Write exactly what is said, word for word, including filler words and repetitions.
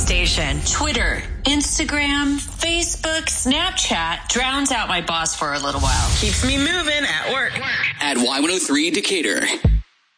station. Twitter, Instagram, Facebook, Snapchat drowns out my boss for a little while. Keeps me moving at work. At Y one oh three Decatur.